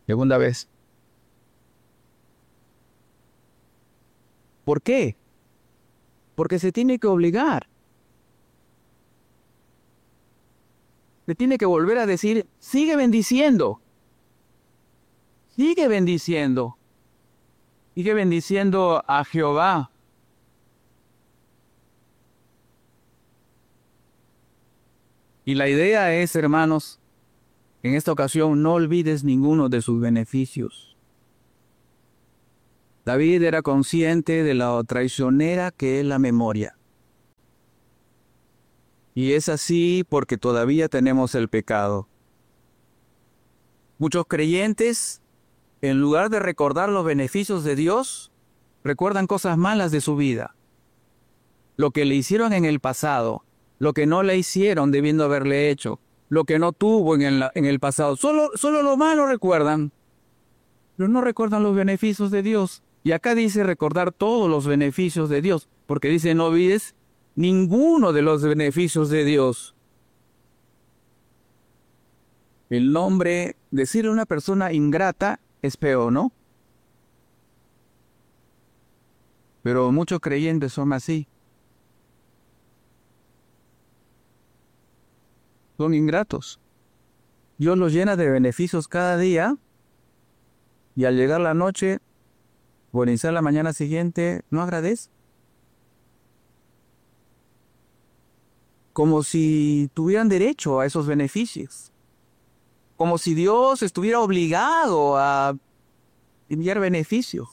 Segunda vez. ¿Por qué? Porque se tiene que obligar. Le tiene que volver a decir, sigue bendiciendo. Sigue bendiciendo. Sigue bendiciendo a Jehová. Y la idea es, hermanos, en esta ocasión no olvides ninguno de sus beneficios. David era consciente de la traicionera que es la memoria. Y es así porque todavía tenemos el pecado. Muchos creyentes, en lugar de recordar los beneficios de Dios, recuerdan cosas malas de su vida. Lo que le hicieron en el pasado, lo que no le hicieron debiendo haberle hecho, lo que no tuvo en el pasado. Solo lo malo recuerdan, pero no recuerdan los beneficios de Dios. Y acá dice recordar todos los beneficios de Dios, porque dice no olvides ninguno de los beneficios de Dios. El nombre, decirle a una persona ingrata es feo, ¿no? Pero muchos creyentes son así. Son ingratos. Dios los llena de beneficios cada día y al llegar la noche o al iniciar la mañana siguiente no agradece. Como si tuvieran derecho a esos beneficios. Como si Dios estuviera obligado a enviar beneficios.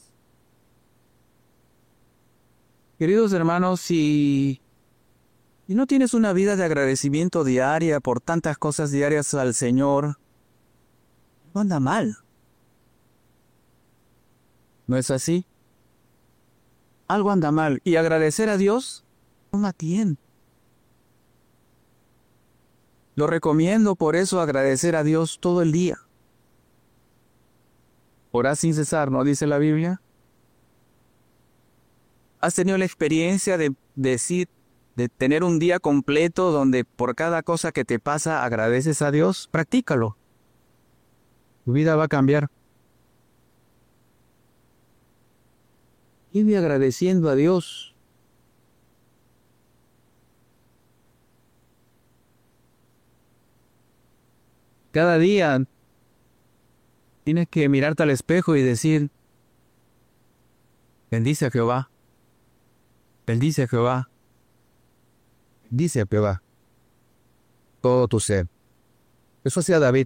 Queridos hermanos, si no tienes una vida de agradecimiento diaria por tantas cosas diarias al Señor, no anda mal. ¿No es así? Algo anda mal. Y agradecer a Dios, toma tiempo. Lo recomiendo por eso agradecer a Dios todo el día. Orá sin cesar, ¿no dice la Biblia? ¿Has tenido la experiencia de tener un día completo donde por cada cosa que te pasa agradeces a Dios? Practícalo. Tu vida va a cambiar. Vive agradeciendo a Dios. Cada día tienes que mirarte al espejo y decir, bendice a Jehová. Bendice a Jehová. Bendice a Jehová. Todo tu ser. Eso hacía David.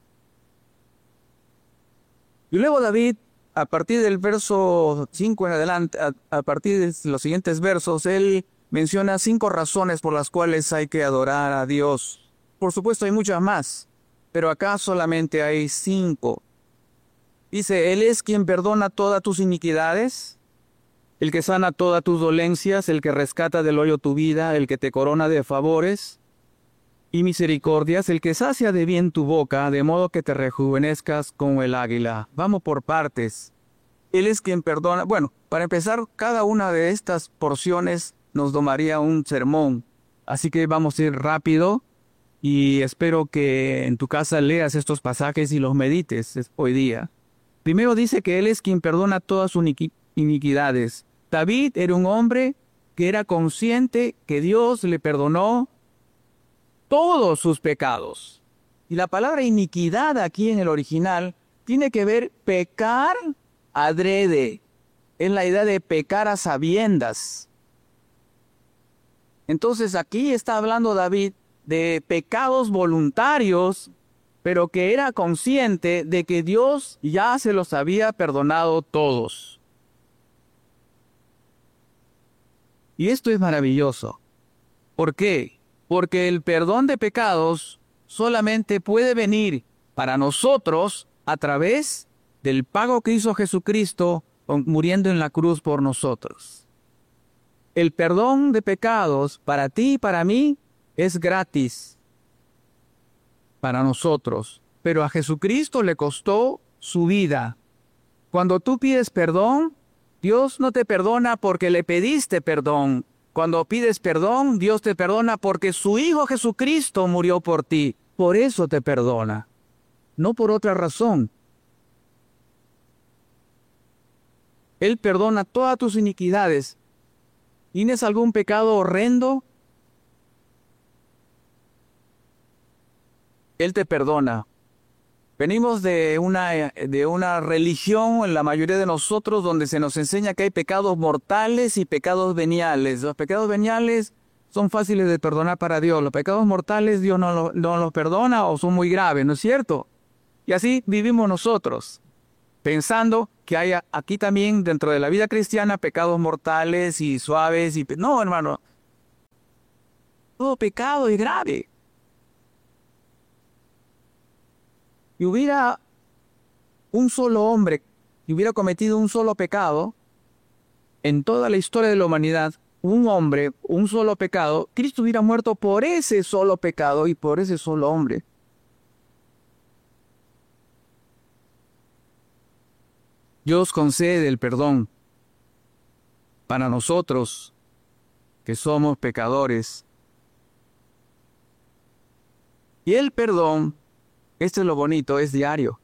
Y luego David, a partir del verso 5 en adelante, a partir de los siguientes versos, él menciona 5 razones por las cuales hay que adorar a Dios. Por supuesto hay muchas más, pero acá solamente hay 5. Dice, Él es quien perdona todas tus iniquidades, el que sana todas tus dolencias, el que rescata del hoyo tu vida, el que te corona de favores y misericordias, el que sacia de bien tu boca, de modo que te rejuvenezcas como el águila. Vamos por partes. Él es quien perdona. Bueno, para empezar, cada una de estas porciones nos tomaría un sermón. Así que vamos a ir rápido y espero que en tu casa leas estos pasajes y los medites hoy día. Primero dice que Él es quien perdona todas sus iniquidades. David era un hombre que era consciente que Dios le perdonó todos sus pecados. Y la palabra iniquidad aquí en el original tiene que ver pecar adrede. Es la idea de pecar a sabiendas. Entonces aquí está hablando David de pecados voluntarios, pero que era consciente de que Dios ya se los había perdonado todos. Y esto es maravilloso. ¿Por qué? Porque el perdón de pecados solamente puede venir para nosotros a través del pago que hizo Jesucristo muriendo en la cruz por nosotros. El perdón de pecados para ti y para mí es gratis para nosotros, pero a Jesucristo le costó su vida. Cuando tú pides perdón, Dios no te perdona porque le pediste perdón. Cuando pides perdón, Dios te perdona porque su Hijo Jesucristo murió por ti. Por eso te perdona, no por otra razón. Él perdona todas tus iniquidades. ¿Tienes algún pecado horrendo? Él te perdona. Venimos de una religión, en la mayoría de nosotros, donde se nos enseña que hay pecados mortales y pecados veniales. Los pecados veniales son fáciles de perdonar para Dios. Los pecados mortales Dios no los perdona o son muy graves, ¿no es cierto? Y así vivimos nosotros, pensando que hay aquí también dentro de la vida cristiana pecados mortales y suaves. No, hermano, todo pecado es grave. Y hubiera un solo hombre que hubiera cometido un solo pecado en toda la historia de la humanidad, un hombre, un solo pecado, Cristo hubiera muerto por ese solo pecado y por ese solo hombre. Dios concede el perdón para nosotros que somos pecadores. Y el perdón, esto es lo bonito, es diario.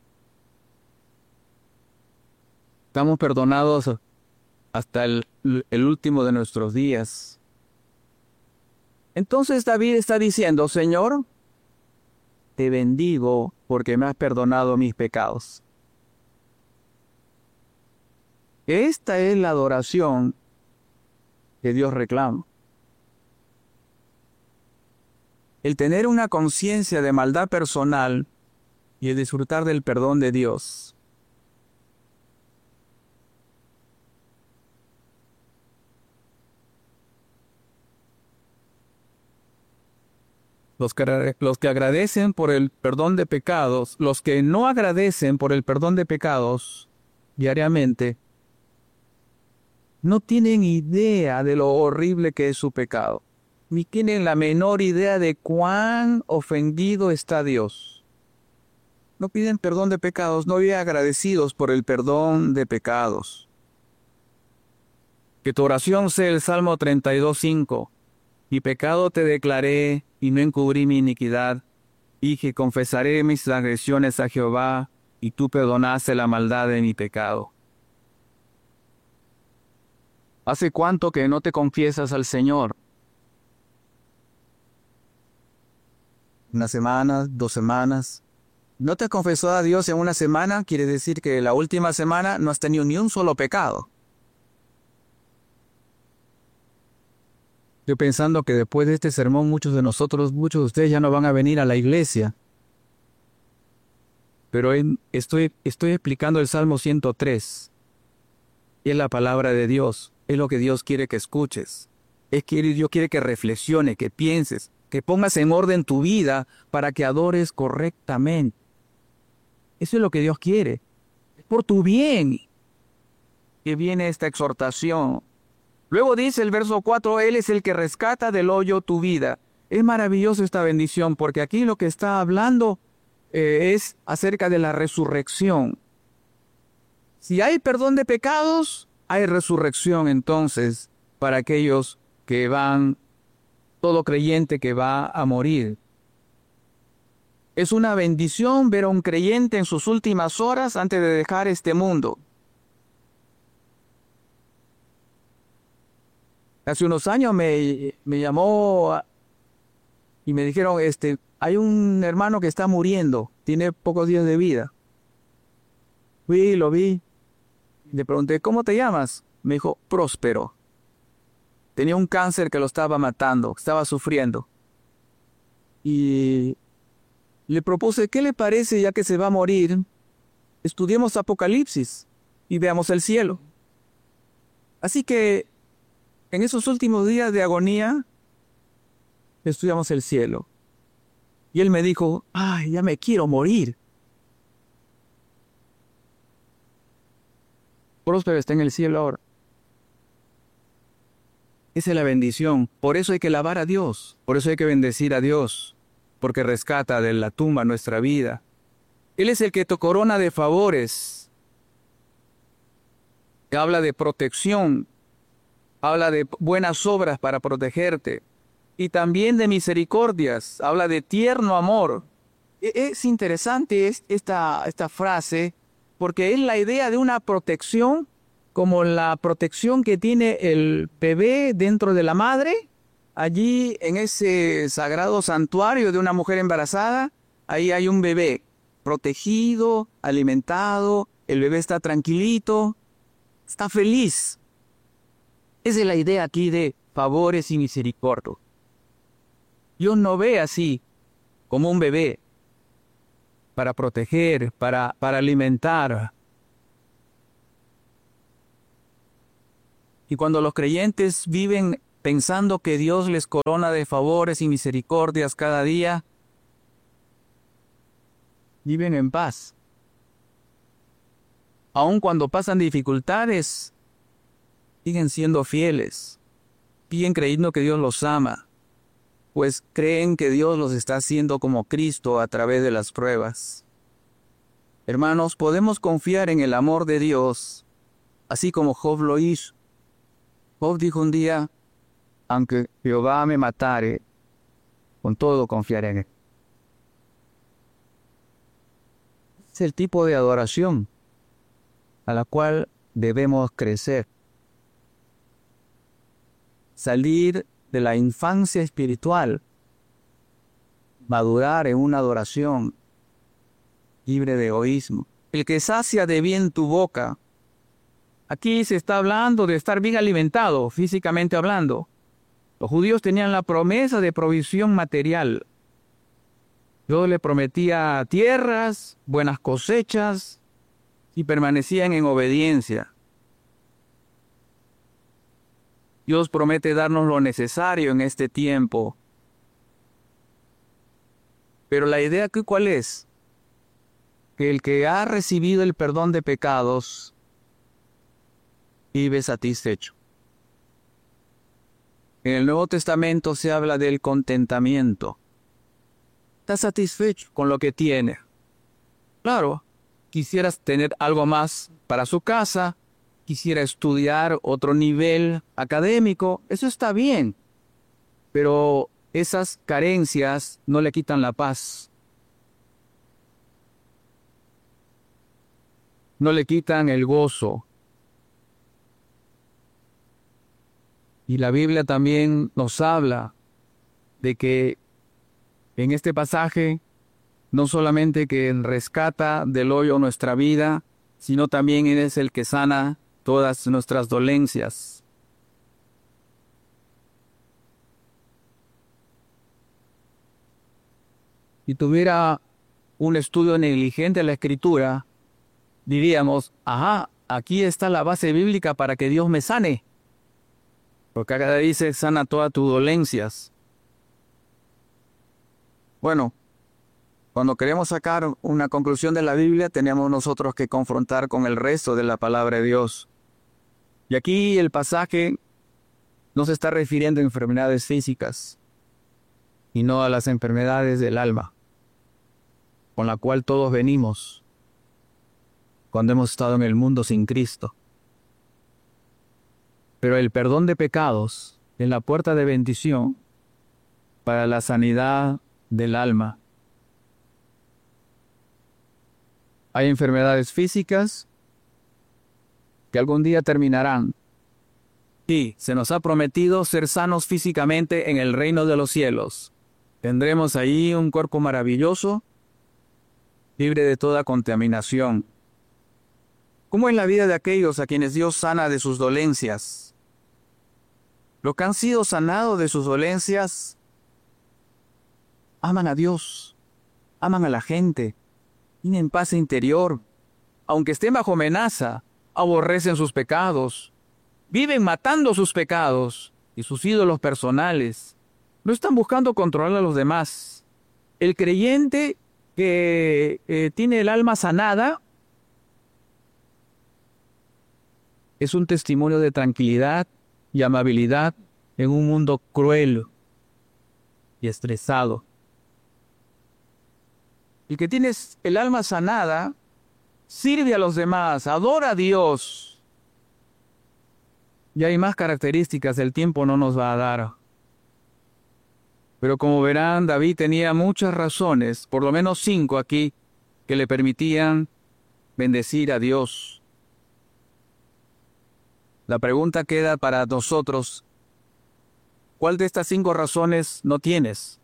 Estamos perdonados hasta el último de nuestros días. Entonces David está diciendo, Señor, te bendigo porque me has perdonado mis pecados. Esta es la adoración que Dios reclama. El tener una conciencia de maldad personal y el disfrutar del perdón de Dios. Los que agradecen por el perdón de pecados, los que no agradecen por el perdón de pecados diariamente, no tienen idea de lo horrible que es su pecado, ni tienen la menor idea de cuán ofendido está Dios. No piden perdón de pecados, no viven agradecidos por el perdón de pecados. Que tu oración sea el Salmo 32:5. Mi pecado te declaré y no encubrí mi iniquidad, y que confesaré mis transgresiones a Jehová, y tú perdonaste la maldad de mi pecado. ¿Hace cuánto que no te confiesas al Señor? ¿Una semana? ¿2 semanas? ¿No te has confesado a Dios en una semana? Quiere decir que la última semana no has tenido ni un solo pecado. Yo pensando que después de este sermón muchos de ustedes ya no van a venir a la iglesia. Pero estoy explicando el Salmo 103. Y es la palabra de Dios. Es lo que Dios quiere que escuches. Dios quiere que reflexiones, que pienses, que pongas en orden tu vida para que adores correctamente. Eso es lo que Dios quiere. Es por tu bien que viene esta exhortación. Luego dice el verso 4, Él es el que rescata del hoyo tu vida. Es maravilloso esta bendición, porque aquí lo que está hablando es acerca de la resurrección. Si hay perdón de pecados, hay resurrección entonces para aquellos que todo creyente que va a morir. Es una bendición ver a un creyente en sus últimas horas antes de dejar este mundo. Hace unos años me llamó y me dijeron, hay un hermano que está muriendo, tiene pocos días de vida. Fui, lo vi, le pregunté, ¿cómo te llamas? Me dijo, Próspero. Tenía un cáncer que lo estaba matando, estaba sufriendo. Y le propuse, ¿qué le parece ya que se va a morir? Estudiemos Apocalipsis y veamos el cielo. Así que en esos últimos días de agonía, estudiamos el cielo. Y él me dijo, ay, ya me quiero morir. Próspero está en el cielo ahora. Esa es la bendición. Por eso hay que alabar a Dios. Por eso hay que bendecir a Dios. Porque rescata de la tumba nuestra vida. Él es el que te corona de favores. Habla de protección. Habla de buenas obras para protegerte. Y también de misericordias. Habla de tierno amor. Es interesante esta frase, porque es la idea de una protección como la protección que tiene el bebé dentro de la madre. Allí, en ese sagrado santuario de una mujer embarazada, ahí hay un bebé protegido, alimentado, el bebé está tranquilito, está feliz. Esa es la idea aquí de favores y misericordia. Dios no ve así como un bebé para proteger, para alimentar. Y cuando los creyentes viven pensando que Dios les corona de favores y misericordias cada día, viven en paz. Aun cuando pasan dificultades, siguen siendo fieles, siguen creyendo que Dios los ama, pues creen que Dios los está haciendo como Cristo a través de las pruebas. Hermanos, podemos confiar en el amor de Dios, así como Job lo hizo. Job dijo un día: aunque Jehová me matare, con todo confiaré en él. Es el tipo de adoración a la cual debemos crecer. Salir de la infancia espiritual, madurar en una adoración libre de egoísmo. El que sacia de bien tu boca. Aquí se está hablando de estar bien alimentado, físicamente hablando. Los judíos tenían la promesa de provisión material. Dios le prometía tierras, buenas cosechas, y permanecían en obediencia. Dios promete darnos lo necesario en este tiempo. Pero la idea aquí, ¿cuál es? Que el que ha recibido el perdón de pecados vive satisfecho. En el Nuevo Testamento se habla del contentamiento. Está satisfecho con lo que tiene. Claro, quisieras tener algo más para su casa, quisiera estudiar otro nivel académico, eso está bien. Pero esas carencias no le quitan la paz. No le quitan el gozo. Y la Biblia también nos habla de que en este pasaje no solamente que rescata del hoyo nuestra vida, sino también Él es el que sana todas nuestras dolencias. Si tuviera un estudio negligente de la Escritura, diríamos: ajá, aquí está la base bíblica para que Dios me sane. Porque acá dice: sana todas tus dolencias. Bueno, cuando queremos sacar una conclusión de la Biblia, tenemos nosotros que confrontar con el resto de la palabra de Dios. Y aquí el pasaje no se está refiriendo a enfermedades físicas, y no a las enfermedades del alma, con la cual todos venimos cuando hemos estado en el mundo sin Cristo. Pero el perdón de pecados es la puerta de bendición para la sanidad del alma. Hay enfermedades físicas que algún día terminarán. Y se nos ha prometido ser sanos físicamente en el reino de los cielos. Tendremos ahí un cuerpo maravilloso, libre de toda contaminación. ¿Cómo es la vida de aquellos a quienes Dios sana de sus dolencias? Los que han sido sanados de sus dolencias aman a Dios, aman a la gente, tienen paz interior. Aunque estén bajo amenaza, aborrecen sus pecados, viven matando sus pecados y sus ídolos personales. No están buscando controlar a los demás. El creyente que tiene el alma sanada es un testimonio de tranquilidad y amabilidad en un mundo cruel y estresado. El que tiene el alma sanada sirve a los demás, adora a Dios. Y hay más características, el tiempo no nos va a dar. Pero como verán, David tenía muchas razones, por lo menos 5 aquí, que le permitían bendecir a Dios. La pregunta queda para nosotros: ¿cuál de estas 5 razones no tienes?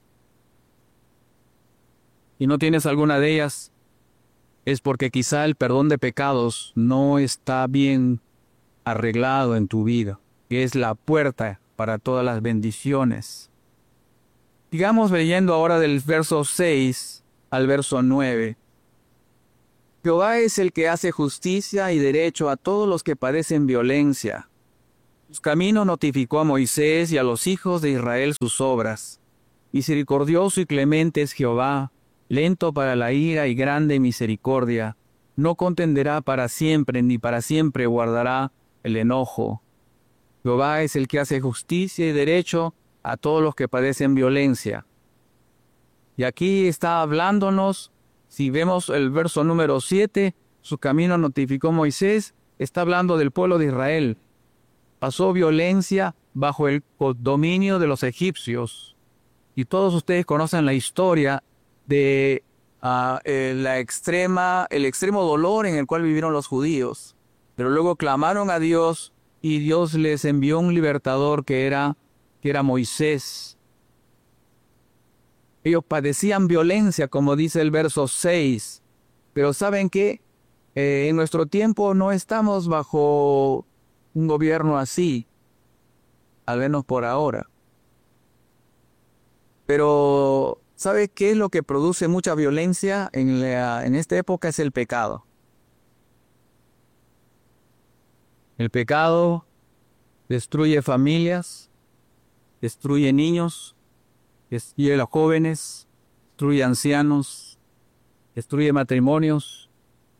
Y no tienes alguna de ellas, es porque quizá el perdón de pecados no está bien arreglado en tu vida, que es la puerta para todas las bendiciones. Sigamos leyendo ahora del verso 6 al verso 9. Jehová es el que hace justicia y derecho a todos los que padecen violencia. Sus caminos notificó a Moisés y a los hijos de Israel sus obras. Misericordioso y clemente es Jehová, lento para la ira y grande en misericordia. No contenderá para siempre, ni para siempre guardará el enojo. Jehová es el que hace justicia y derecho a todos los que padecen violencia. Y aquí está hablándonos, si vemos el verso número 7, su camino notificó Moisés, está hablando del pueblo de Israel. Pasó violencia bajo el dominio de los egipcios. Y todos ustedes conocen la historia de el extremo dolor en el cual vivieron los judíos. Pero luego clamaron a Dios y Dios les envió un libertador que era Moisés. Ellos padecían violencia, como dice el verso 6. Pero ¿saben qué? En nuestro tiempo no estamos bajo un gobierno así, al menos por ahora. Pero ¿sabe qué es lo que produce mucha violencia en esta época? Es el pecado. El pecado destruye familias, destruye niños, destruye a los jóvenes, destruye ancianos, destruye matrimonios.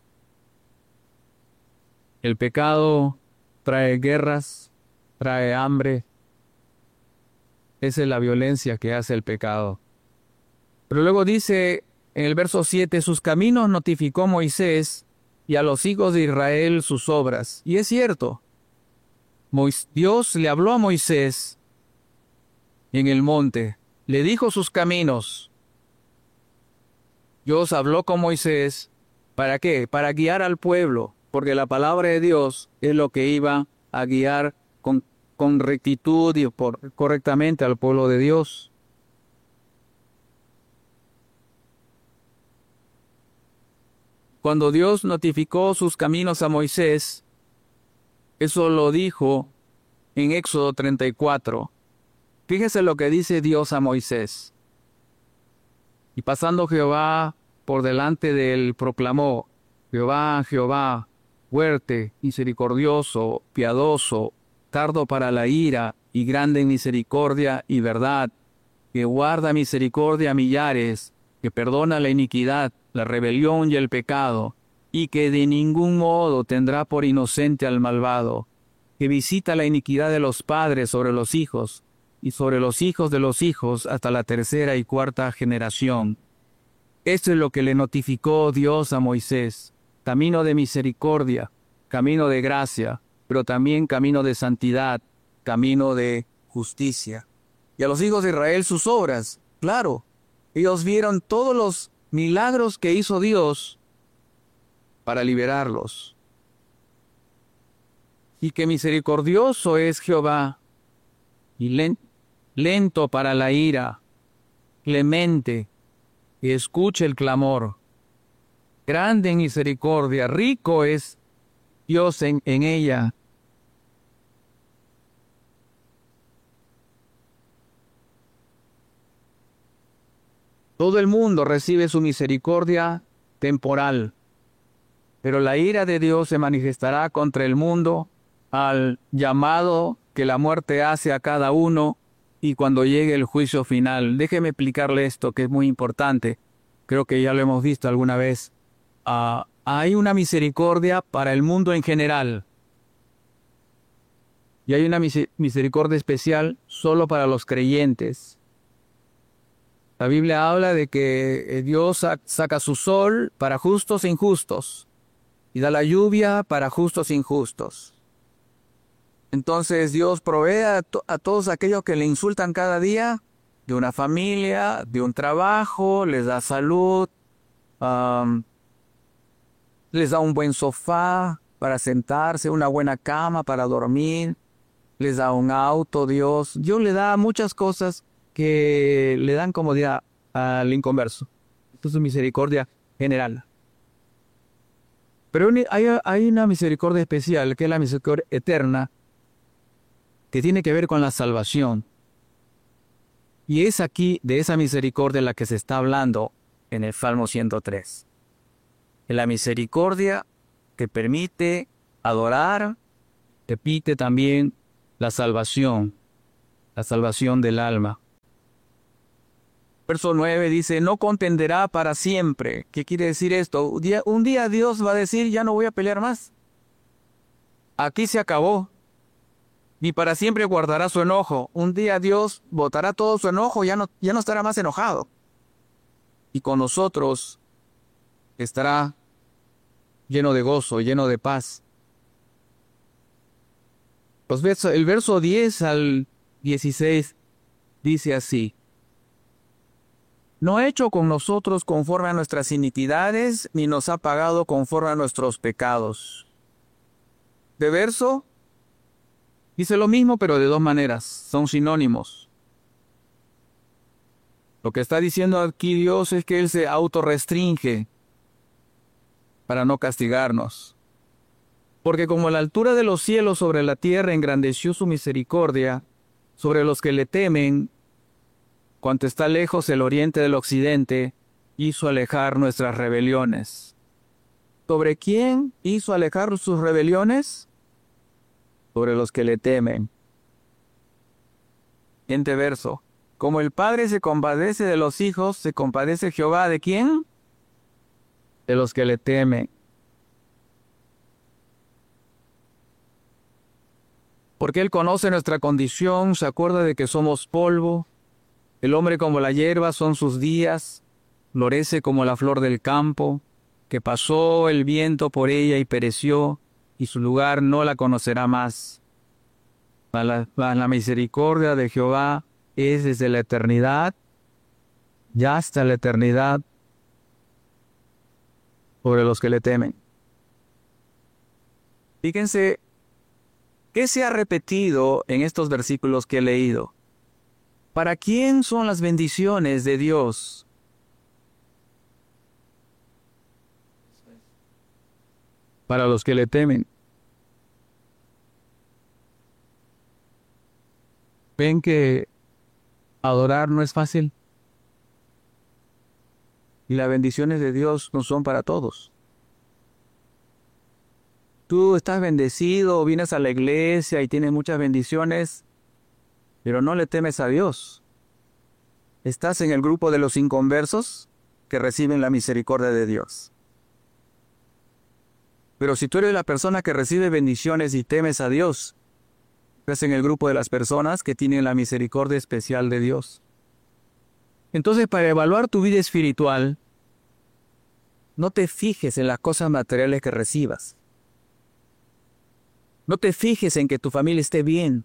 El pecado trae guerras, trae hambre. Esa es la violencia que hace el pecado. Pero luego dice en el verso 7, sus caminos notificó Moisés y a los hijos de Israel sus obras. Y es cierto, Dios le habló a Moisés en el monte, le dijo sus caminos. Dios habló con Moisés, ¿para qué? Para guiar al pueblo, porque la palabra de Dios es lo que iba a guiar con rectitud y correctamente al pueblo de Dios. Cuando Dios notificó sus caminos a Moisés, eso lo dijo en Éxodo 34. Fíjese lo que dice Dios a Moisés. Y pasando Jehová por delante de él, proclamó: Jehová, Jehová, fuerte, misericordioso, piadoso, tardo para la ira y grande en misericordia y verdad, que guarda misericordia a millares, que perdona la iniquidad, la rebelión y el pecado, y que de ningún modo tendrá por inocente al malvado, que visita la iniquidad de los padres sobre los hijos, y sobre los hijos de los hijos hasta la 3ª y 4ª generación. Esto es lo que le notificó Dios a Moisés: camino de misericordia, camino de gracia, pero también camino de santidad, camino de justicia. Y a los hijos de Israel sus obras. Claro, ellos vieron todos los milagros que hizo Dios para liberarlos. Y que misericordioso es Jehová, y lento para la ira, clemente, y escuche el clamor. Grande en misericordia, rico es Dios en ella. Todo el mundo recibe su misericordia temporal, pero la ira de Dios se manifestará contra el mundo al llamado que la muerte hace a cada uno y cuando llegue el juicio final. Déjeme explicarle esto, que es muy importante. Creo que ya lo hemos visto alguna vez. Hay una misericordia para el mundo en general. Y hay una misericordia especial solo para los creyentes. La Biblia habla de que Dios saca su sol para justos e injustos y da la lluvia para justos e injustos. Entonces Dios provee a todos aquellos que le insultan cada día, de una familia, de un trabajo, les da salud, les da un buen sofá, para sentarse, una buena cama para dormir, les da un auto, Dios le da muchas cosas que le dan comodidad al inconverso. Esto es su misericordia general. Pero hay una misericordia especial, que es la misericordia eterna, que tiene que ver con la salvación. Y es aquí de esa misericordia la que se está hablando en el Salmo 103. En la misericordia que permite adorar, repite también la salvación del alma. Verso 9 dice, no contenderá para siempre. ¿Qué quiere decir esto? Un día Dios va a decir, ya no voy a pelear más. Aquí se acabó. Ni para siempre guardará su enojo. Un día Dios botará todo su enojo, ya no estará más enojado. Y con nosotros estará lleno de gozo, lleno de paz. El verso 10 al 16 dice así. No ha hecho con nosotros conforme a nuestras iniquidades, ni nos ha pagado conforme a nuestros pecados. De verso, dice lo mismo, pero de dos maneras, son sinónimos. Lo que está diciendo aquí Dios es que Él se autorrestringe para no castigarnos. Porque como la altura de los cielos sobre la tierra engrandeció su misericordia, sobre los que le temen, cuanto está lejos el oriente del occidente, hizo alejar nuestras rebeliones. ¿Sobre quién hizo alejar sus rebeliones? Sobre los que le temen. Siguiente verso. Como el Padre se compadece de los hijos, se compadece Jehová ¿de quién? De los que le temen. Porque Él conoce nuestra condición, se acuerda de que somos polvo. El hombre como la hierba son sus días, florece como la flor del campo, que pasó el viento por ella y pereció, y su lugar no la conocerá más. La misericordia de Jehová es desde la eternidad, ya hasta la eternidad, sobre los que le temen. Fíjense, ¿qué se ha repetido en estos versículos que he leído? ¿Para quién son las bendiciones de Dios? Para los que le temen. ¿Ven que adorar no es fácil? Y las bendiciones de Dios no son para todos. Tú estás bendecido, vienes a la iglesia y tienes muchas bendiciones, pero no le temes a Dios. Estás en el grupo de los inconversos que reciben la misericordia de Dios. Pero si tú eres la persona que recibe bendiciones y temes a Dios, estás en el grupo de las personas que tienen la misericordia especial de Dios. Entonces, para evaluar tu vida espiritual, no te fijes en las cosas materiales que recibas. No te fijes en que tu familia esté bien.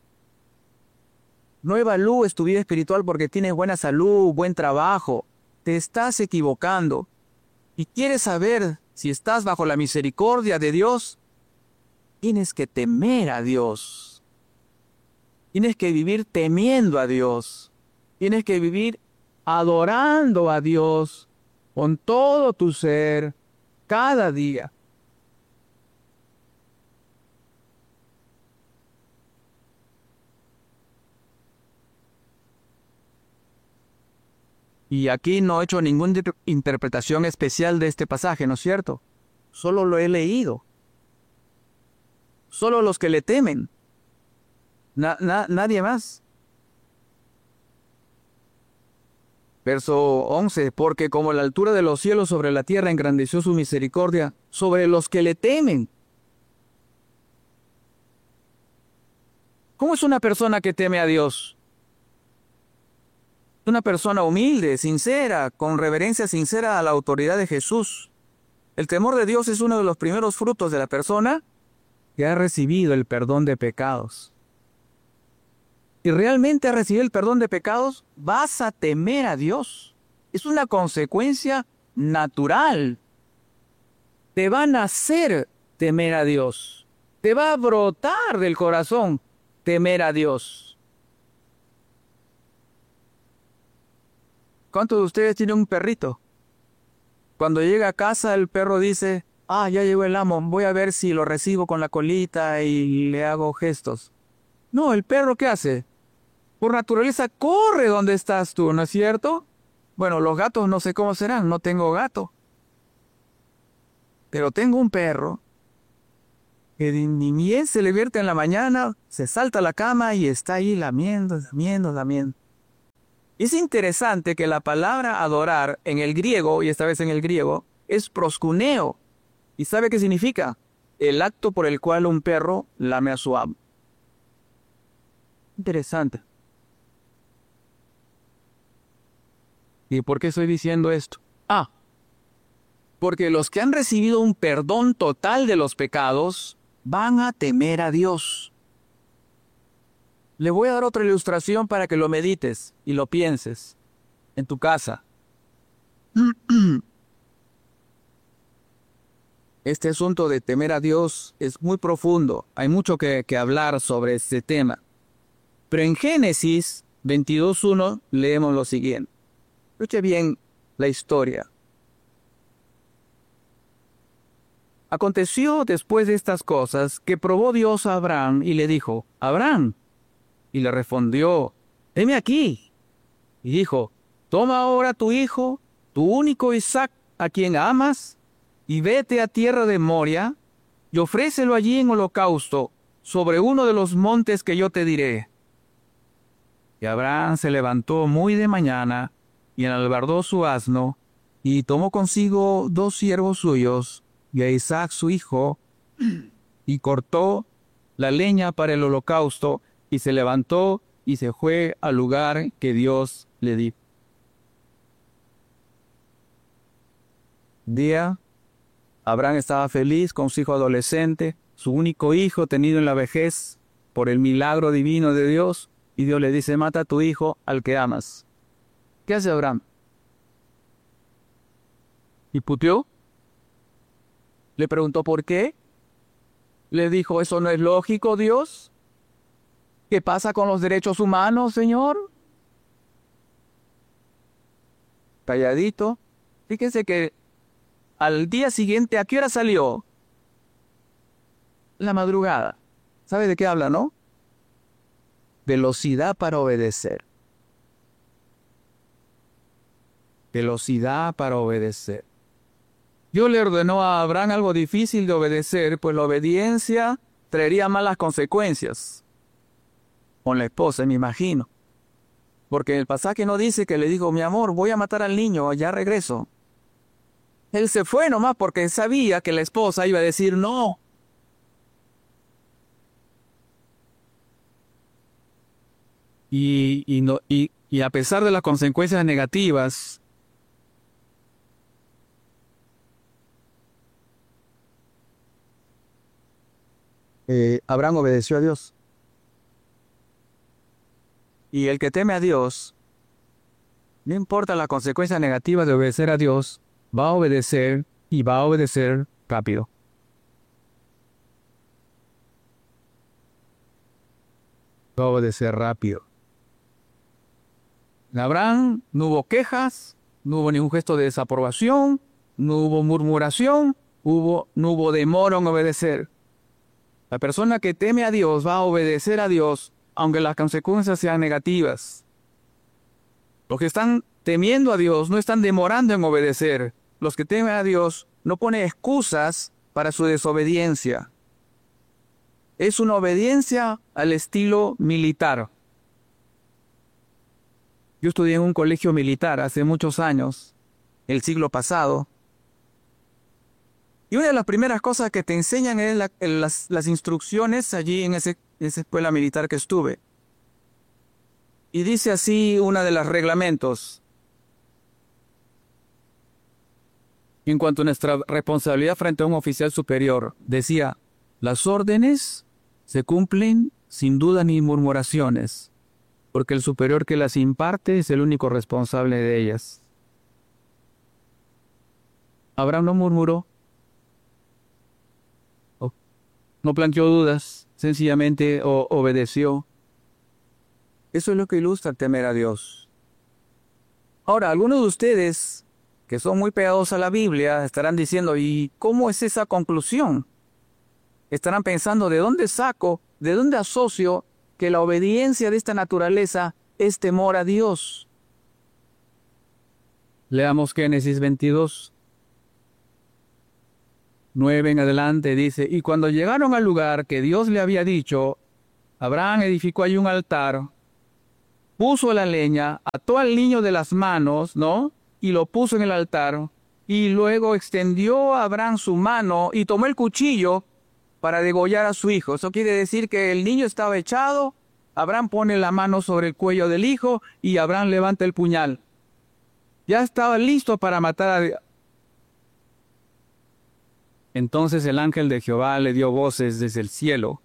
No evalúes tu vida espiritual porque tienes buena salud, buen trabajo. Te estás equivocando. Y quieres saber si estás bajo la misericordia de Dios, tienes que temer a Dios. Tienes que vivir temiendo a Dios. Tienes que vivir adorando a Dios con todo tu ser, cada día. Y aquí no he hecho ninguna interpretación especial de este pasaje, ¿no es cierto? Solo lo he leído. Solo los que le temen. Nadie más. Verso 11. Porque como la altura de los cielos sobre la tierra engrandeció su misericordia sobre los que le temen. ¿Cómo es una persona que teme a Dios? Una persona humilde, sincera, con reverencia sincera a la autoridad de Jesús. El temor de Dios es uno de los primeros frutos de la persona que ha recibido el perdón de pecados. Si realmente has recibido el perdón de pecados, vas a temer a Dios. Es una consecuencia natural. Te va a nacer temer a Dios. Te va a brotar del corazón temer a Dios. ¿Cuántos de ustedes tienen un perrito? Cuando llega a casa el perro dice, ah, ya llegó el amo, voy a ver si lo recibo con la colita y le hago gestos. No, el perro ¿qué hace? Por naturaleza corre donde estás tú, ¿no es cierto? Bueno, los gatos no sé cómo serán, no tengo gato. Pero tengo un perro que ni bien se le vierte en la mañana, se salta a la cama y está ahí lamiendo, lamiendo, lamiendo. Es interesante que la palabra adorar en el griego, y esta vez en el griego, es proskuneo. ¿Y sabe qué significa? El acto por el cual un perro lame a su amo. Interesante. ¿Y por qué estoy diciendo esto? Porque los que han recibido un perdón total de los pecados van a temer a Dios. Le voy a dar otra ilustración para que lo medites y lo pienses en tu casa. Este asunto de temer a Dios es muy profundo. Hay mucho que hablar sobre este tema. Pero en Génesis 22:1 leemos lo siguiente. Escuche bien la historia. Aconteció después de estas cosas que probó Dios a Abraham y le dijo, Abraham. Y le respondió, heme aquí. Y dijo, toma ahora tu hijo, tu único Isaac, a quien amas, y vete a tierra de Moria, y ofrécelo allí en holocausto, sobre uno de los montes que yo te diré. Y Abraham se levantó muy de mañana, y enalbardó su asno, y tomó consigo 2 siervos suyos, y a Isaac su hijo, y cortó la leña para el holocausto, y se levantó y se fue al lugar que Dios le dijo. Día, Abraham estaba feliz con su hijo adolescente, su único hijo tenido en la vejez por el milagro divino de Dios, y Dios le dice, mata a tu hijo al que amas. ¿Qué hace Abraham? ¿Y puteó? Le preguntó por qué. Le dijo, ¿eso no es lógico, Dios? ¿Qué pasa con los derechos humanos, Señor? Calladito. Fíjense que al día siguiente, ¿a qué hora salió? La madrugada. ¿Sabe de qué habla, no? Velocidad para obedecer. Velocidad para obedecer. Dios le ordenó a Abraham algo difícil de obedecer, pues la obediencia traería malas consecuencias. Con la esposa, me imagino. Porque el pasaje no dice que le dijo, mi amor, voy a matar al niño, ya regreso. Él se fue nomás porque sabía que la esposa iba a decir no. Y a pesar de las consecuencias negativas, Abraham obedeció a Dios. Y el que teme a Dios, no importa las consecuencias negativas de obedecer a Dios, va a obedecer y va a obedecer rápido. Va a obedecer rápido. En Abraham no hubo quejas, no hubo ningún gesto de desaprobación, no hubo murmuración, no hubo demora en obedecer. La persona que teme a Dios va a obedecer a Dios, aunque las consecuencias sean negativas. Los que están temiendo a Dios no están demorando en obedecer. Los que temen a Dios no ponen excusas para su desobediencia. Es una obediencia al estilo militar. Yo estudié en un colegio militar hace muchos años, el siglo pasado. Y una de las primeras cosas que te enseñan es las instrucciones allí en esa escuela militar que estuve. Y dice así una de los reglamentos. En cuanto a nuestra responsabilidad frente a un oficial superior, decía, las órdenes se cumplen sin duda ni murmuraciones, porque el superior que las imparte es el único responsable de ellas. Abraham no murmuró. No planteó dudas, sencillamente obedeció. Eso es lo que ilustra temer a Dios. Ahora, algunos de ustedes que son muy pegados a la Biblia estarán diciendo, ¿y cómo es esa conclusión? Estarán pensando, ¿de dónde saco, de dónde asocio que la obediencia de esta naturaleza es temor a Dios? Leamos Génesis 22, 9 en adelante, dice, y cuando llegaron al lugar que Dios le había dicho, Abraham edificó allí un altar, puso la leña, ató al niño de las manos, ¿no? Y lo puso en el altar, y luego extendió a Abraham su mano y tomó el cuchillo para degollar a su hijo. Eso quiere decir que el niño estaba echado, Abraham pone la mano sobre el cuello del hijo y Abraham levanta el puñal. Ya estaba listo para matar a... Entonces el ángel de Jehová le dio voces desde el cielo.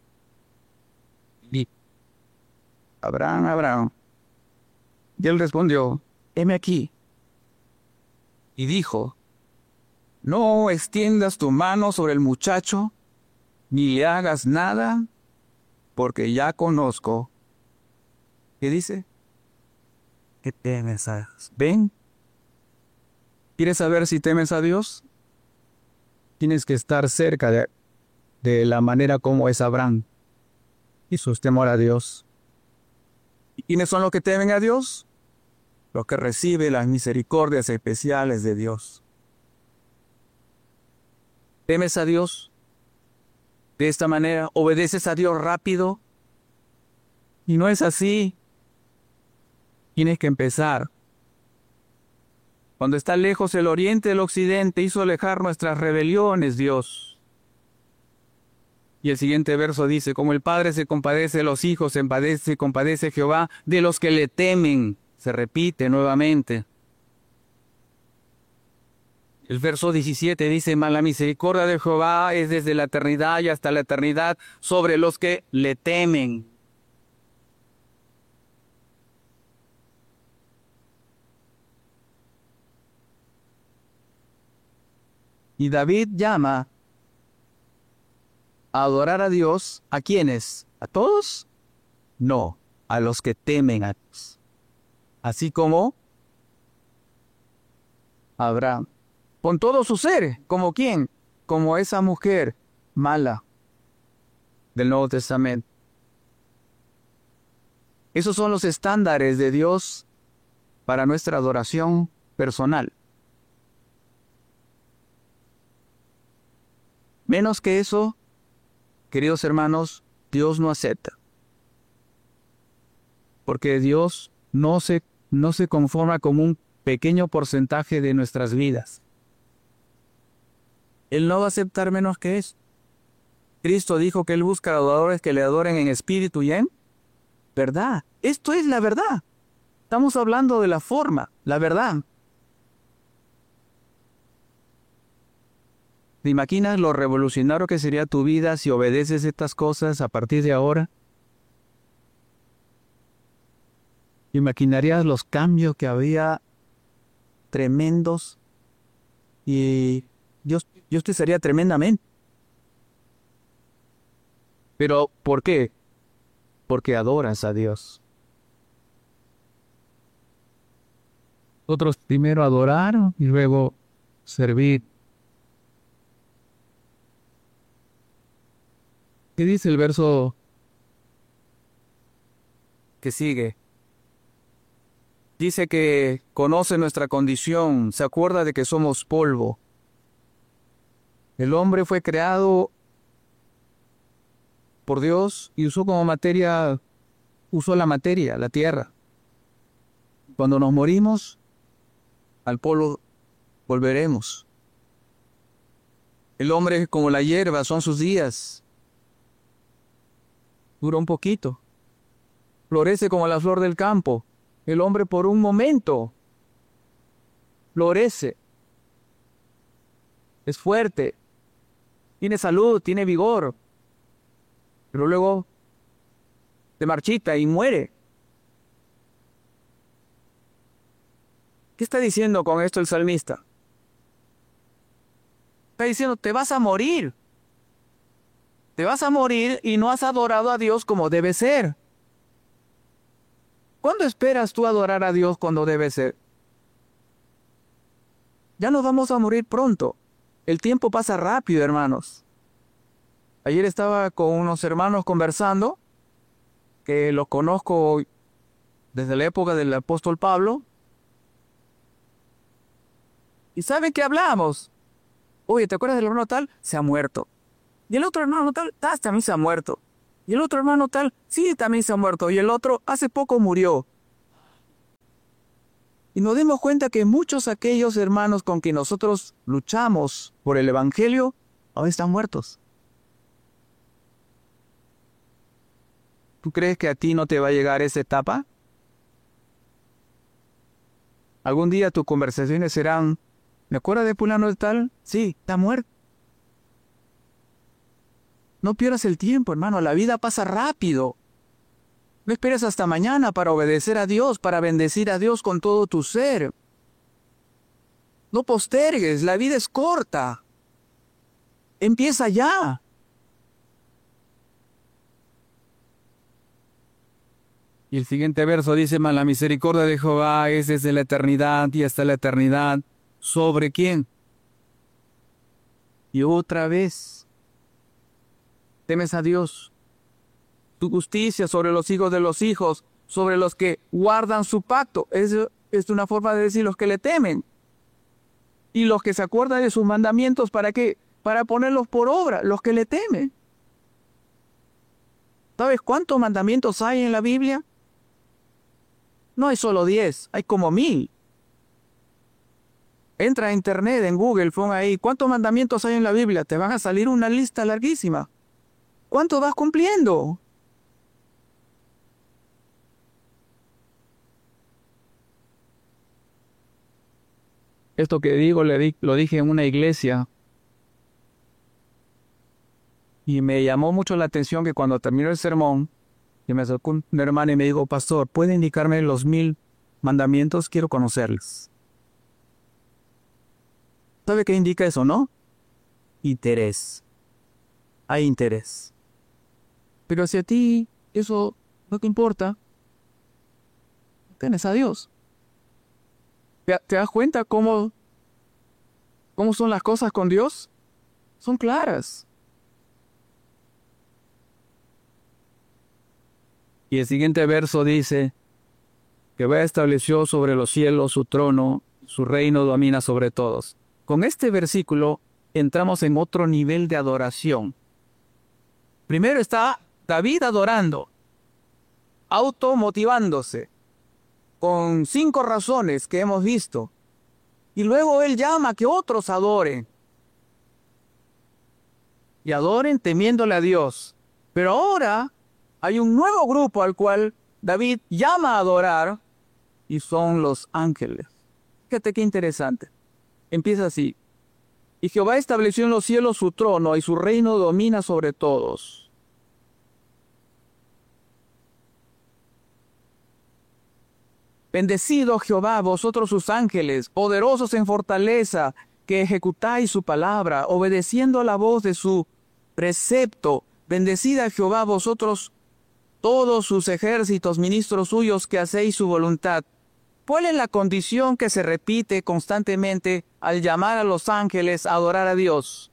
Y Abraham, Abraham. Y él respondió, heme aquí. Y dijo, no extiendas tu mano sobre el muchacho, ni le hagas nada, porque ya conozco. ¿Qué dice? Que temes a Dios. ¿Ven? ¿Quieres saber si temes a Dios? Tienes que estar cerca de la manera como es Abraham y su temor a Dios. ¿Y quiénes son los que temen a Dios? Los que reciben las misericordias especiales de Dios. ¿Temes a Dios? De esta manera, ¿obedeces a Dios rápido? Y no es así. Tienes que empezar. Cuando está lejos el oriente del occidente, hizo alejar nuestras rebeliones, Dios. Y el siguiente verso dice, como el Padre se compadece de los hijos, se compadece Jehová de los que le temen. Se repite nuevamente. El verso 17 dice, mas la misericordia de Jehová es desde la eternidad y hasta la eternidad sobre los que le temen. Y David llama a adorar a Dios, ¿a quiénes? ¿A todos? No, a los que temen a Dios. Así como Abraham. Con todo su ser, ¿como quién? Como esa mujer mala del Nuevo Testamento. Esos son los estándares de Dios para nuestra adoración personal. Menos que eso, queridos hermanos, Dios no acepta. Porque Dios no se conforma con un pequeño porcentaje de nuestras vidas. Él no va a aceptar menos que eso. Cristo dijo que Él busca adoradores que le adoren en espíritu y en verdad. Esto es la verdad. Estamos hablando de la forma, la verdad. ¿Te imaginas lo revolucionario que sería tu vida si obedeces estas cosas a partir de ahora? ¿Imaginarías los cambios que había tremendos? Y Dios te sería tremendamente. ¿Pero por qué? Porque adoras a Dios. Nosotros primero adorar y luego servir. ¿Qué dice el verso que sigue? Dice que conoce nuestra condición, se acuerda de que somos polvo. El hombre fue creado por Dios y usó la materia, la tierra. Cuando nos morimos, al polvo volveremos. El hombre es como la hierba, son sus días. Dura un poquito. Florece como la flor del campo. El hombre por un momento florece. Es fuerte. Tiene salud, tiene vigor. Pero luego se marchita y muere. ¿Qué está diciendo con esto el salmista? Está diciendo, te vas a morir. Te vas a morir y no has adorado a Dios como debe ser. ¿Cuándo esperas tú adorar a Dios cuando debe ser? Ya nos vamos a morir pronto. El tiempo pasa rápido, hermanos. Ayer estaba con unos hermanos conversando, que los conozco desde la época del apóstol Pablo. ¿Y saben qué hablamos? Oye, ¿te acuerdas del hermano tal? Se ha muerto. Y el otro hermano tal, también se ha muerto. Y el otro hermano tal, sí, también se ha muerto. Y el otro hace poco murió. Y nos dimos cuenta que muchos aquellos hermanos con quien nosotros luchamos por el Evangelio, ahora están muertos. ¿Tú crees que a ti no te va a llegar esa etapa? Algún día tus conversaciones serán, ¿me acuerdas de fulano de tal? Sí, está muerto. No pierdas el tiempo, hermano, la vida pasa rápido. No esperes hasta mañana para obedecer a Dios, para bendecir a Dios con todo tu ser. No postergues, la vida es corta. Empieza ya. Y el siguiente verso dice, mas la misericordia de Jehová es desde la eternidad y hasta la eternidad. ¿Sobre quién? Y otra vez, temes a Dios. Tu justicia sobre los hijos de los hijos, sobre los que guardan su pacto. Es una forma de decir los que le temen. Y los que se acuerdan de sus mandamientos, ¿para qué? Para ponerlos por obra, los que le temen. ¿Sabes cuántos mandamientos hay en la Biblia? No hay solo 10, hay como 1000. Entra a internet, en Google, pon ahí, ¿cuántos mandamientos hay en la Biblia? Te van a salir una lista larguísima. ¿Cuánto vas cumpliendo? Esto que digo lo dije en una iglesia y me llamó mucho la atención que cuando terminó el sermón, que me acercó un hermano y me dijo, pastor, ¿puede indicarme los 1000 mandamientos? Quiero conocerlos. ¿Sabe qué indica eso, no? Interés. Hay interés. Pero si a ti eso no te importa, tienes a Dios. ¿Te das cuenta cómo son las cosas con Dios? Son claras. Y el siguiente verso dice, Jehová estableció sobre los cielos su trono, su reino domina sobre todos. Con este versículo entramos en otro nivel de adoración. Primero está David adorando, automotivándose, con 5 razones que hemos visto. Y luego él llama a que otros adoren. Y adoren temiéndole a Dios. Pero ahora hay un nuevo grupo al cual David llama a adorar y son los ángeles. Fíjate qué interesante. Empieza así. Y Jehová estableció en los cielos su trono y su reino domina sobre todos. Bendecido Jehová, vosotros sus ángeles, poderosos en fortaleza, que ejecutáis su palabra, obedeciendo a la voz de su precepto. Bendecid a Jehová vosotros todos sus ejércitos, ministros suyos, que hacéis su voluntad. ¿Cuál es la condición que se repite constantemente al llamar a los ángeles a adorar a Dios?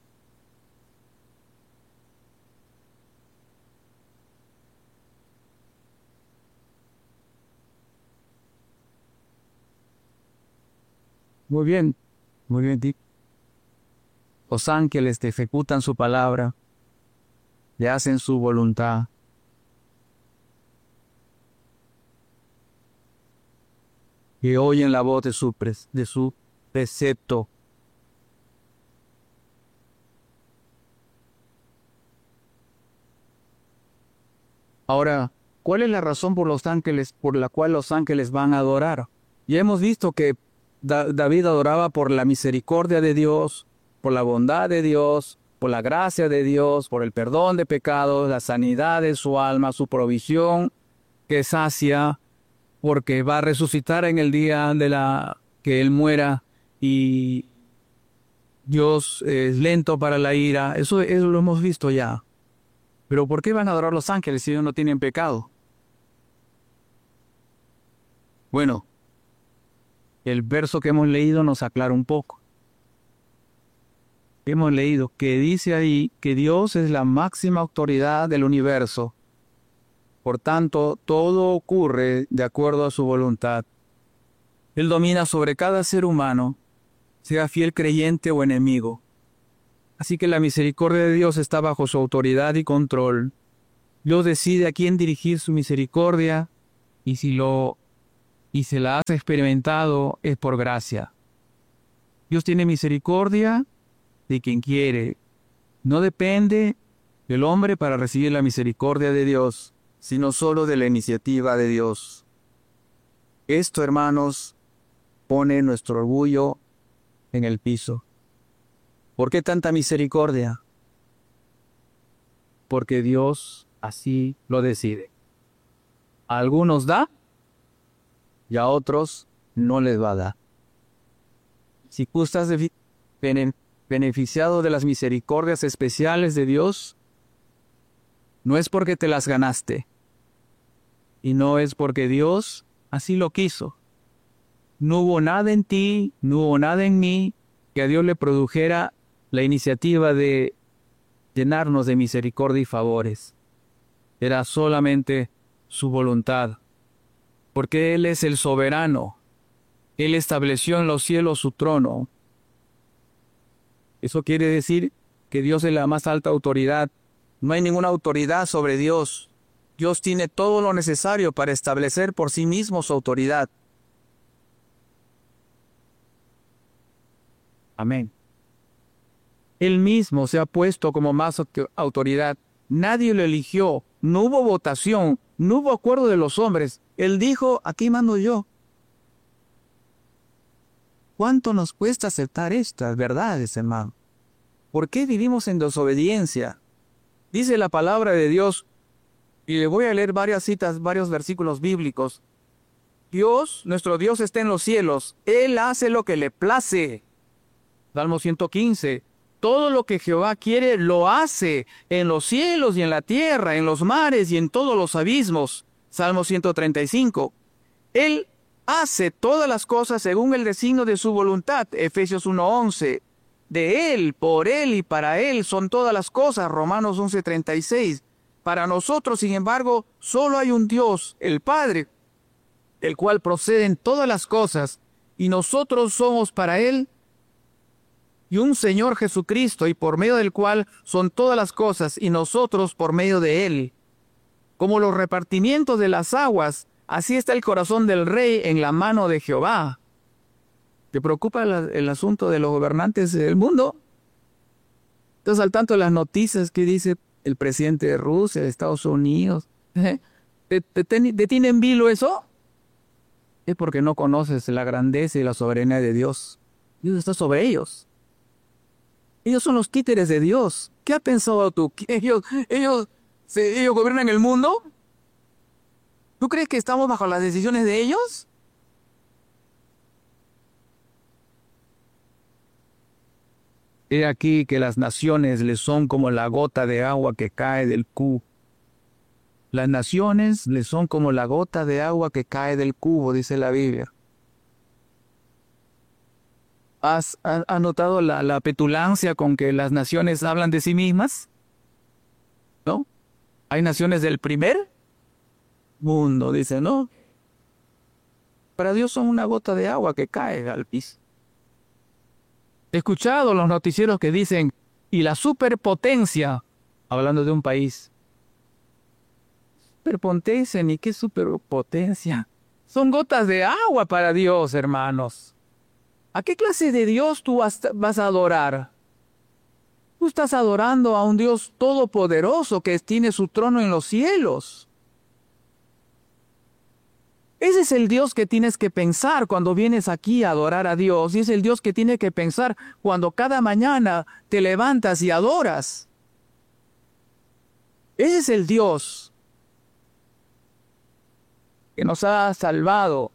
Muy bien, Dick. Los ángeles te ejecutan su palabra, le hacen su voluntad. Que oyen la voz de su precepto. Ahora, ¿cuál es la razón por la cual los ángeles van a adorar? Ya hemos visto que David adoraba por la misericordia de Dios, por la bondad de Dios, por la gracia de Dios, por el perdón de pecados, la sanidad de su alma, su provisión que sacia, porque va a resucitar en el día que él muera y Dios es lento para la ira. Eso lo hemos visto ya. Pero ¿por qué van a adorar a los ángeles si ellos no tienen pecado? Bueno, el verso que hemos leído nos aclara un poco. Hemos leído que dice ahí que Dios es la máxima autoridad del universo. Por tanto, todo ocurre de acuerdo a su voluntad. Él domina sobre cada ser humano, sea fiel creyente o enemigo. Así que la misericordia de Dios está bajo su autoridad y control. Dios decide a quién dirigir su misericordia y si se la has experimentado es por gracia. Dios tiene misericordia de quien quiere. No depende del hombre para recibir la misericordia de Dios, sino solo de la iniciativa de Dios. Esto, hermanos, pone nuestro orgullo en el piso. ¿Por qué tanta misericordia? Porque Dios así lo decide. A algunos da y a otros no les va a dar. Si tú estás beneficiado de las misericordias especiales de Dios, no es porque te las ganaste y no es porque Dios así lo quiso. No hubo nada en ti, no hubo nada en mí que a Dios le produjera la iniciativa de llenarnos de misericordia y favores. Era solamente su voluntad, porque Él es el soberano. Él estableció en los cielos su trono. Eso quiere decir que Dios es la más alta autoridad. No hay ninguna autoridad sobre Dios. Dios tiene todo lo necesario para establecer por sí mismo su autoridad. Amén. Él mismo se ha puesto como más autoridad. Nadie lo eligió. No hubo votación. No hubo acuerdo de los hombres. Él dijo, aquí mando yo. ¿Cuánto nos cuesta aceptar estas verdades, hermano? ¿Por qué vivimos en desobediencia? Dice la palabra de Dios, y le voy a leer varias citas, varios versículos bíblicos. Dios, nuestro Dios está en los cielos. Él hace lo que le place. Salmo 115. Todo lo que Jehová quiere lo hace en los cielos y en la tierra, en los mares y en todos los abismos. Salmo 135. Él hace todas las cosas según el designio de su voluntad. Efesios 1:11. De Él, por Él y para Él son todas las cosas. Romanos 11:36. Para nosotros, sin embargo, solo hay un Dios, el Padre, el cual proceden todas las cosas, y nosotros somos para Él, y un Señor Jesucristo, y por medio del cual son todas las cosas, y nosotros por medio de Él. Como los repartimientos de las aguas, así está el corazón del rey en la mano de Jehová. ¿Te preocupa el asunto de los gobernantes del mundo? ¿Estás al tanto de las noticias que dice el presidente de Rusia, de Estados Unidos? ¿Te tiene en vilo eso? Es porque no conoces la grandeza y la soberanía de Dios. Dios está sobre ellos. Ellos son los títeres de Dios. ¿Qué has pensado tú? ¿Ellos gobiernan el mundo? ¿Tú crees que estamos bajo las decisiones de ellos? He aquí que las naciones les son como la gota de agua que cae del cubo. Las naciones les son como la gota de agua que cae del cubo, dice la Biblia. ¿Has notado la petulancia con que las naciones hablan de sí mismas? ¿No? Hay naciones del primer mundo, dice, ¿no? Para Dios son una gota de agua que cae al piso. He escuchado los noticieros que dicen, y la superpotencia, hablando de un país. Superpotencia, ni qué superpotencia. Son gotas de agua para Dios, hermanos. ¿A qué clase de Dios tú vas a adorar? Tú estás adorando a un Dios todopoderoso que tiene su trono en los cielos. Ese es el Dios que tienes que pensar cuando vienes aquí a adorar a Dios. Y es el Dios que tienes que pensar cuando cada mañana te levantas y adoras. Ese es el Dios que nos ha salvado.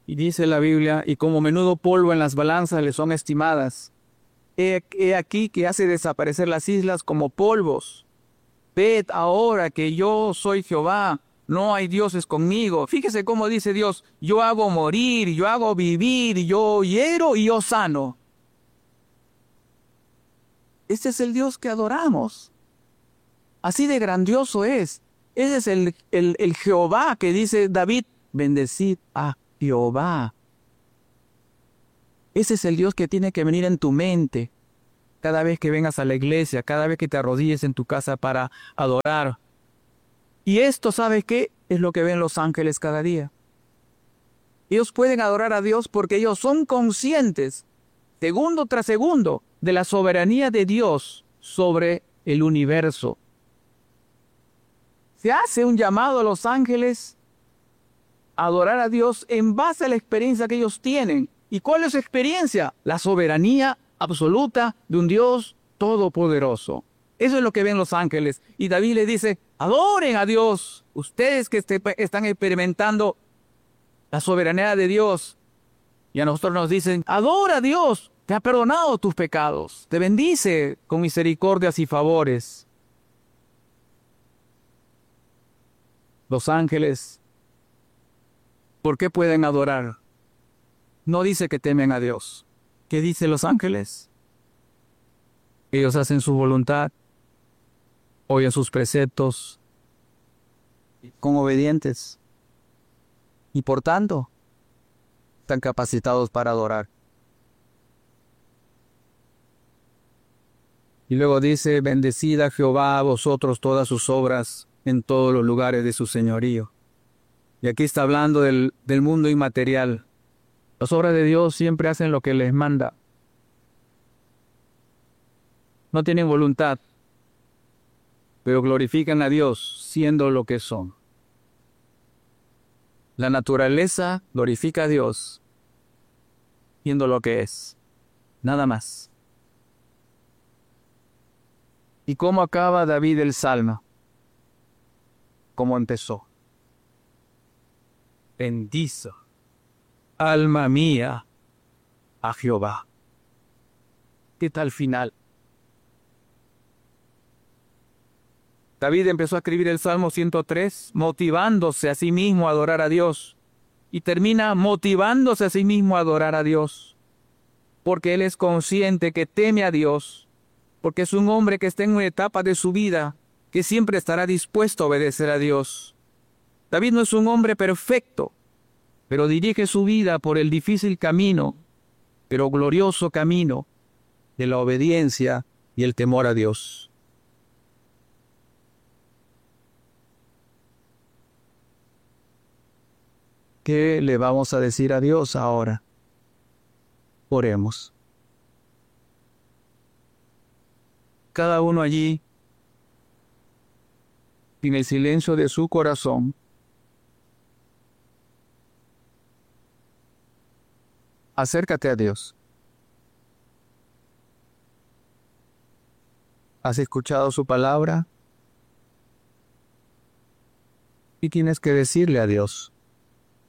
Y dice la Biblia, y como menudo polvo en las balanzas le son estimadas. He aquí que hace desaparecer las islas como polvos. Ved ahora que yo soy Jehová, no hay dioses conmigo. Fíjese cómo dice Dios, yo hago morir, yo hago vivir, yo hiero y yo sano. Este es el Dios que adoramos. Así de grandioso es. Ese es el Jehová que dice David, bendecid a Jehová. Ese es el Dios que tiene que venir en tu mente cada vez que vengas a la iglesia, cada vez que te arrodilles en tu casa para adorar. Y esto, ¿sabes qué? Es lo que ven los ángeles cada día. Ellos pueden adorar a Dios porque ellos son conscientes, segundo tras segundo, de la soberanía de Dios sobre el universo. Se hace un llamado a los ángeles a adorar a Dios en base a la experiencia que ellos tienen. ¿Y cuál es su experiencia? La soberanía absoluta de un Dios todopoderoso. Eso es lo que ven los ángeles. Y David le dice, adoren a Dios. Ustedes que están experimentando la soberanía de Dios. Y a nosotros nos dicen, adora a Dios. Te ha perdonado tus pecados. Te bendice con misericordias y favores. Los ángeles, ¿por qué pueden adorar? No dice que temen a Dios. ¿Qué dicen los ángeles? Ellos hacen su voluntad, oyen sus preceptos, son obedientes y por tanto están capacitados para adorar. Y luego dice, bendecid a Jehová a vosotros todas sus obras en todos los lugares de su señorío. Y aquí está hablando del mundo inmaterial. Las obras de Dios siempre hacen lo que les manda. No tienen voluntad, pero glorifican a Dios siendo lo que son. La naturaleza glorifica a Dios siendo lo que es. Nada más. ¿Y cómo acaba David el Salmo? Como empezó. Bendice, alma mía, a Jehová. ¿Qué tal final? David empezó a escribir el Salmo 103, motivándose a sí mismo a adorar a Dios. Y termina motivándose a sí mismo a adorar a Dios. Porque él es consciente que teme a Dios. Porque es un hombre que está en una etapa de su vida que siempre estará dispuesto a obedecer a Dios. David no es un hombre perfecto, pero dirige su vida por el difícil camino, pero glorioso camino de la obediencia y el temor a Dios. ¿Qué le vamos a decir a Dios ahora? Oremos. Cada uno allí, en el silencio de su corazón, acércate a Dios. ¿Has escuchado su palabra? Y tienes que decirle a Dios.